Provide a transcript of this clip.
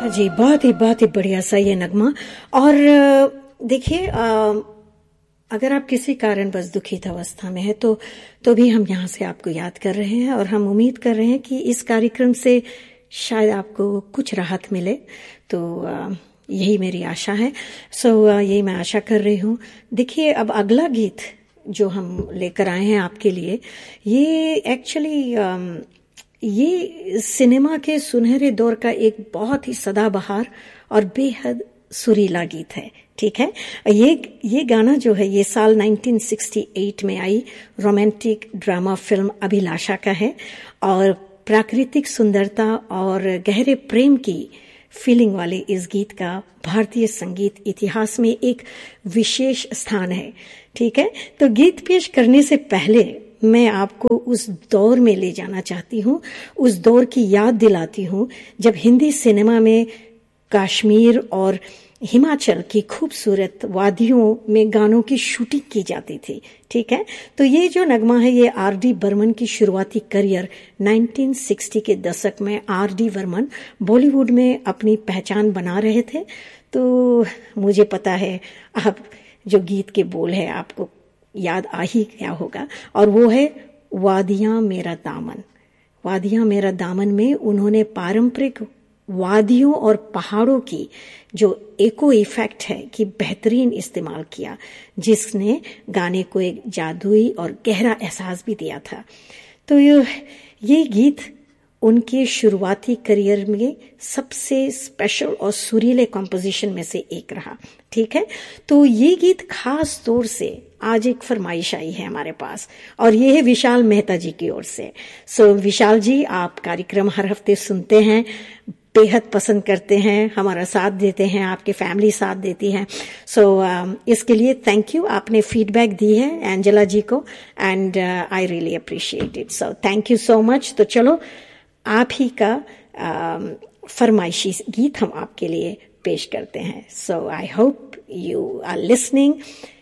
जी, बहुत ही बढ़िया सा ये नगमा। और देखिए, अगर आप किसी कारणवश दुखित अवस्था में है तो भी हम यहाँ से आपको याद कर रहे हैं और हम उम्मीद कर रहे हैं कि इस कार्यक्रम से शायद आपको कुछ राहत मिले। तो यही मेरी आशा है। यही मैं आशा कर रही हूँ। देखिए, अब अगला गीत जो हम लेकर आए हैं आपके लिए, ये एक्चुअली ये सिनेमा के सुनहरे दौर का एक बहुत ही सदाबहार और बेहद सुरीला गीत है। ठीक है, ये गाना जो है ये साल 1968 में आई रोमांटिक ड्रामा फिल्म अभिलाषा का है और प्राकृतिक सुंदरता और गहरे प्रेम की फीलिंग वाले इस गीत का भारतीय संगीत इतिहास में एक विशेष स्थान है। ठीक है, तो गीत पेश करने से पहले मैं आपको उस दौर में ले जाना चाहती हूँ, उस दौर की याद दिलाती हूँ जब हिंदी सिनेमा में कश्मीर और हिमाचल की खूबसूरत वादियों में गानों की शूटिंग की जाती थी। ठीक है, तो ये जो नगमा है ये आर.डी. बर्मन की शुरुआती करियर 1960 के दशक में आर.डी. बर्मन बॉलीवुड में अपनी पहचान बना रहे थे। तो मुझे पता है आप जो गीत के बोल है आपको याद आ ही गया होगा, और वो है वादियां मेरा दामन। वादियां मेरा दामन में उन्होंने पारंपरिक वादियों और पहाड़ों की जो एको इफेक्ट है कि बेहतरीन इस्तेमाल किया, जिसने गाने को एक जादुई और गहरा एहसास भी दिया था। तो ये गीत उनके शुरुआती करियर में सबसे स्पेशल और सुरीले कंपोजिशन में से एक रहा। ठीक है, तो ये गीत खास तौर से आज एक फरमाइश आई है हमारे पास और ये है विशाल मेहता जी की ओर से। विशाल जी, आप कार्यक्रम हर हफ्ते सुनते हैं, बेहद पसंद करते हैं, हमारा साथ देते हैं, आपकी फैमिली साथ देती है। इसके लिए थैंक यू। आपने फीडबैक दी है एंजेला जी को and I really appreciate it. So thank you so much. तो चलो आप ही का फरमाइशी गीत हम आपके लिए पेश करते हैं। सो I hope you are listening